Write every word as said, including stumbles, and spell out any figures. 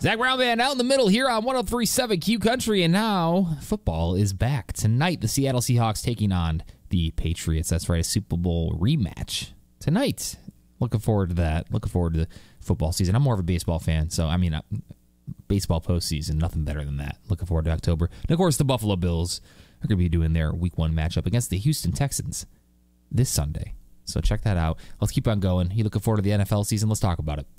Zach Brown Band out in the middle here on one oh three point seven Q Country, and now football is back. Tonight, the Seattle Seahawks taking on the Patriots. That's right, a Super Bowl rematch tonight. Looking forward to that. Looking forward to the football season. I'm more of a baseball fan, so, I mean, uh, baseball postseason, nothing better than that. Looking forward to October. And, of course, the Buffalo Bills are going to be doing their week one matchup against the Houston Texans this Sunday. So check that out. Let's keep on going. You looking forward to the N F L season? Let's talk about it.